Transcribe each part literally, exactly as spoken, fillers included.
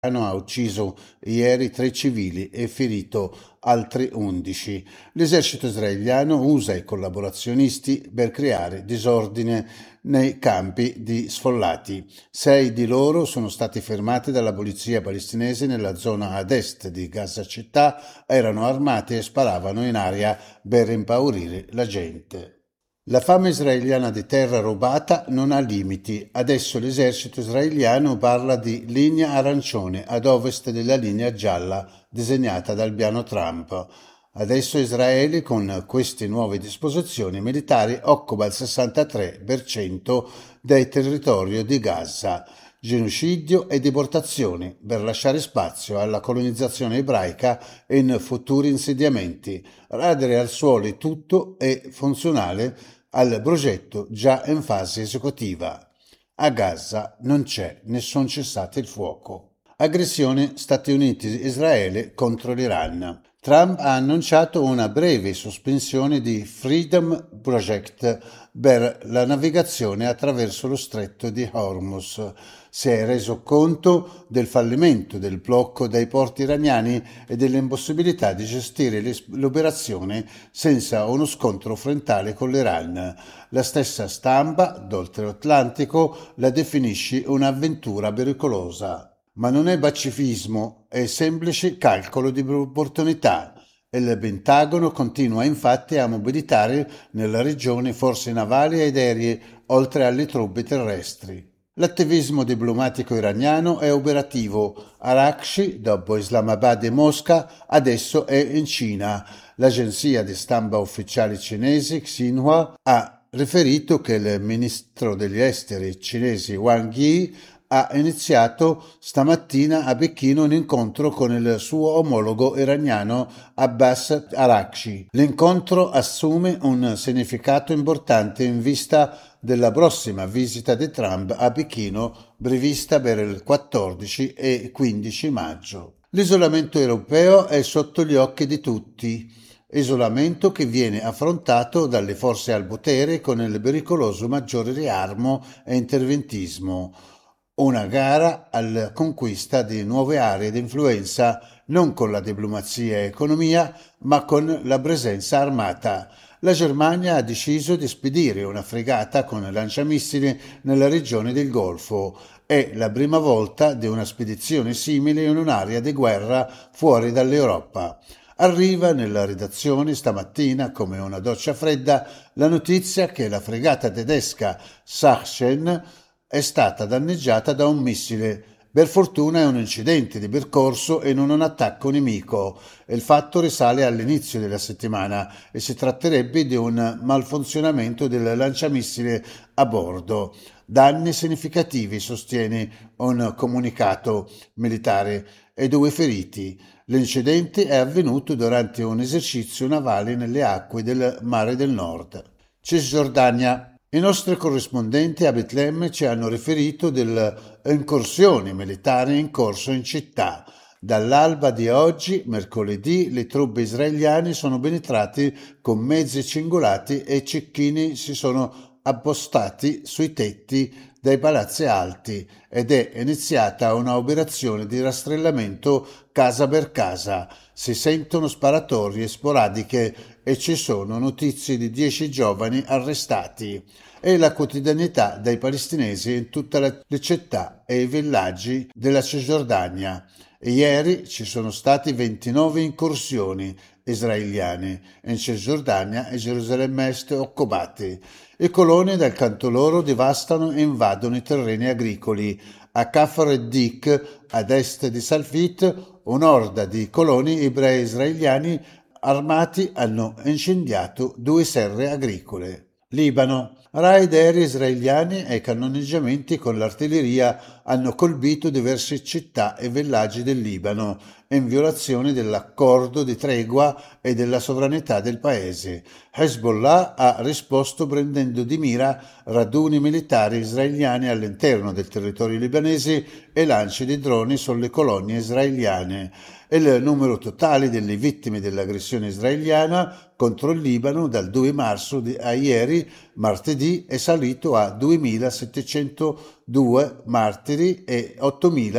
ha ucciso ieri tre civili e ferito altri undici. L'esercito israeliano usa i collaborazionisti per creare disordine nei campi di sfollati. Sei di loro sono stati fermati dalla polizia palestinese nella zona ad est di Gaza città, erano armati e sparavano in aria per impaurire la gente. La fame israeliana di terra rubata non ha limiti. Adesso l'esercito israeliano parla di linea arancione ad ovest della linea gialla disegnata dal piano Trump. Adesso Israele, con queste nuove disposizioni militari, occupa il sessantatré per cento del territorio di Gaza. Genocidio e deportazioni per lasciare spazio alla colonizzazione ebraica in futuri insediamenti. Radere al suolo tutto è funzionale al progetto già in fase esecutiva. A Gaza non c'è nessun cessate il fuoco. Aggressione Stati Uniti-Israele contro l'Iran. Trump ha annunciato una breve sospensione di Freedom Project per la navigazione attraverso lo stretto di Hormuz. Si è reso conto del fallimento del blocco dei porti iraniani e dell'impossibilità di gestire l'operazione senza uno scontro frontale con l'Iran. La stessa stampa d'oltreatlantico la definisce un'avventura pericolosa. Ma non è pacifismo, è semplice calcolo di opportunità. Il Pentagono continua infatti a mobilitare nella regione forze navali ed aeree oltre alle truppe terrestri. L'attivismo diplomatico iraniano è operativo. Arakshi, dopo Islamabad e Mosca, adesso è in Cina. L'agenzia di stampa ufficiale cinese Xinhua ha riferito che il ministro degli esteri cinese Wang Yi ha iniziato stamattina a Pechino un incontro con il suo omologo iraniano Abbas Araghchi. L'incontro assume un significato importante in vista della prossima visita di Trump a Pechino, prevista per il quattordici e quindici maggio. L'isolamento europeo è sotto gli occhi di tutti. Isolamento che viene affrontato dalle forze al potere con il pericoloso maggiore riarmo e interventismo. Una gara alla conquista di nuove aree di influenza non con la diplomazia e economia, ma con la presenza armata. La Germania ha deciso di spedire una fregata con lanciamissili nella regione del Golfo. È la prima volta di una spedizione simile in un'area di guerra fuori dall'Europa. Arriva nella redazione stamattina come una doccia fredda la notizia che la fregata tedesca Sachsen è stata danneggiata da un missile. Per fortuna è un incidente di percorso e non un attacco nemico. Il fatto risale all'inizio della settimana e si tratterebbe di un malfunzionamento del lanciamissile a bordo. Danni significativi, sostiene un comunicato militare, e due feriti. L'incidente è avvenuto durante un esercizio navale nelle acque del Mare del Nord. Cisgiordania. I nostri corrispondenti a Betlemme ci hanno riferito delle incursioni militari in corso in città. Dall'alba di oggi, mercoledì, le truppe israeliane sono penetrate con mezzi cingolati e cecchini si sono appostati sui tetti dei palazzi alti ed è iniziata una operazione di rastrellamento casa per casa. Si sentono sparatorie sporadiche e ci sono notizie di dieci giovani arrestati. È la quotidianità dei palestinesi in tutte le città e i villaggi della Cisgiordania. Ieri ci sono stati ventinove incursioni israeliane in Cisgiordania e Gerusalemme Est occupati. I coloni dal canto loro devastano e invadono i terreni agricoli. A Kafr ed-Dik, ad est di Salfit, un'orda di coloni ebrei israeliani armati hanno incendiato due serre agricole. Libano. Raid aerei israeliani e cannoneggiamenti con l'artiglieria hanno colpito diverse città e villaggi del Libano, in violazione dell'accordo di tregua e della sovranità del paese. Hezbollah ha risposto prendendo di mira raduni militari israeliani all'interno del territorio libanese e lanci di droni sulle colonie israeliane. Il numero totale delle vittime dell'aggressione israeliana contro il Libano dal due marzo a ieri, martedì, è salito a duemilasettecentodue martiri e ottomilatrecentotrentanove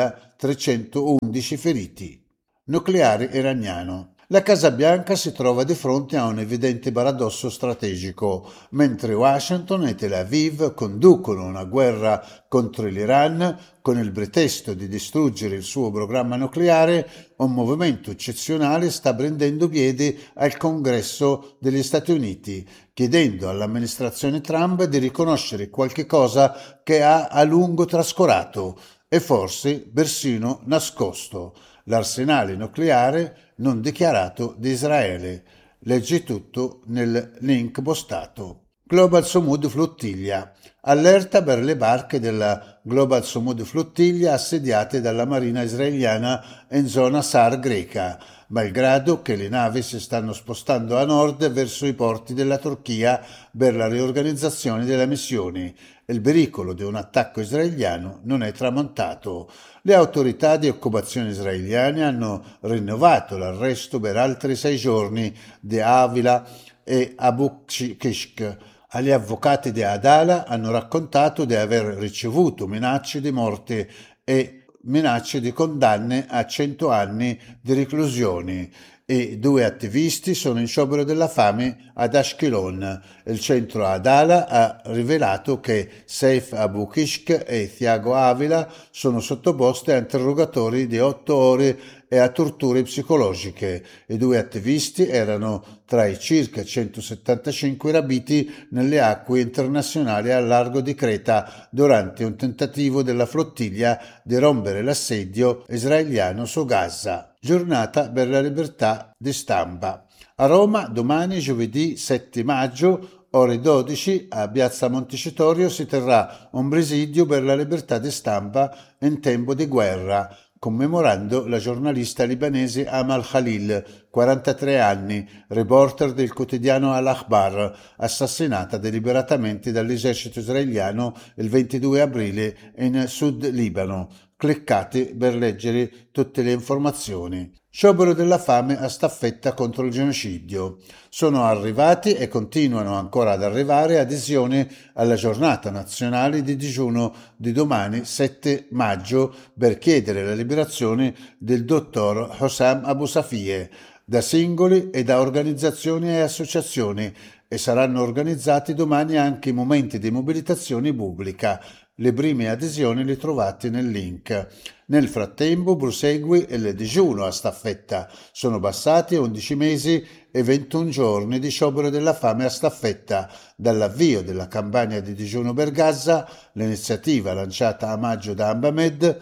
trecentoundici feriti. Nucleare iraniano. La Casa Bianca si trova di fronte a un evidente paradosso strategico. Mentre Washington e Tel Aviv conducono una guerra contro l'Iran con il pretesto di distruggere il suo programma nucleare, un movimento eccezionale sta prendendo piede al Congresso degli Stati Uniti, chiedendo all'amministrazione Trump di riconoscere qualche cosa che ha a lungo trascurato e forse persino nascosto: l'arsenale nucleare non dichiarato di Israele. Leggi tutto nel link postato. Global Sumud Flottiglia. Allerta per le barche della Global Sumud Flottiglia assediate dalla marina israeliana in zona Sar greca, malgrado che le navi si stanno spostando a nord verso i porti della Turchia per la riorganizzazione delle missioni. Il pericolo di un attacco israeliano non è tramontato. Le autorità di occupazione israeliane hanno rinnovato l'arresto per altri sei giorni di Avila e Abu Kishk. Agli avvocati di Adala hanno raccontato di aver ricevuto minacce di morte e minacce di condanne a cento anni di reclusione. E due attivisti sono in sciopero della fame ad Ashkelon. Il centro Adala ha rivelato che Saif Abu Kishk e Thiago Avila sono sottoposti a interrogatori di otto ore e a torture psicologiche. I due attivisti erano tra i circa centosettantacinque rapiti nelle acque internazionali al largo di Creta durante un tentativo della flottiglia di rompere l'assedio israeliano su Gaza. Giornata per la libertà di stampa. A Roma domani, giovedì sette maggio, ore dodici, a Piazza Montecitorio si terrà un presidio per la libertà di stampa in tempo di guerra, commemorando la giornalista libanese Amal Khalil, quarantatré anni, reporter del quotidiano Al-Akhbar, assassinata deliberatamente dall'esercito israeliano il ventidue aprile in Sud Libano. Cliccate per leggere tutte le informazioni. Sciopero della fame a staffetta contro il genocidio. Sono arrivati e continuano ancora ad arrivare adesioni alla giornata nazionale di digiuno di domani sette maggio per chiedere la liberazione del dottor Hossam Abu Safie, da singoli e da organizzazioni e associazioni, e saranno organizzati domani anche momenti di mobilitazione pubblica. Le prime adesioni le trovate nel link. Nel frattempo prosegue il digiuno a staffetta. Sono passati undici mesi e ventuno giorni di sciopero della fame a staffetta dall'avvio della campagna di digiuno per Gaza, l'iniziativa lanciata a maggio da Ambamed.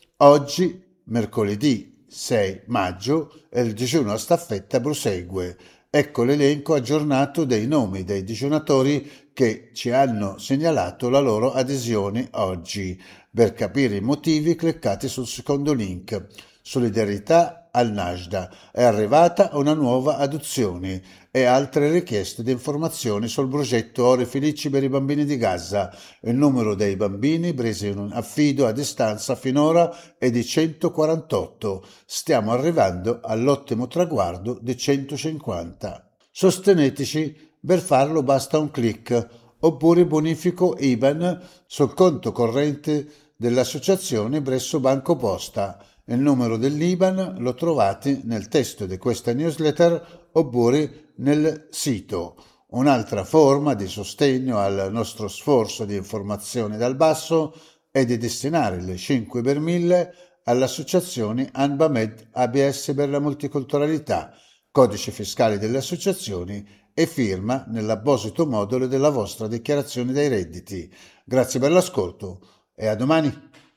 Oggi, mercoledì sei maggio, il digiuno a staffetta prosegue. Ecco l'elenco aggiornato dei nomi dei digiunatori che ci hanno segnalato la loro adesione oggi. Per capire i motivi cliccate sul secondo link. Solidarietà al Najda. È arrivata una nuova adozione e altre richieste di informazioni sul progetto Ore Felici per i bambini di Gaza. Il numero dei bambini presi in un affido a distanza finora è di centoquarantotto. Stiamo arrivando all'ottimo traguardo di centocinquanta. Sosteneteci. Per farlo basta un click oppure bonifico I B A N sul conto corrente dell'associazione presso Banco Posta. Il numero dell'I B A N lo trovate nel testo di questa newsletter oppure nel sito. Un'altra forma di sostegno al nostro sforzo di informazione dal basso è di destinare le cinque per mille all'associazione Anbamed A B S per la multiculturalità, codice fiscale delle associazioni e firma nell'apposito modulo della vostra dichiarazione dei redditi. Grazie per l'ascolto e a domani.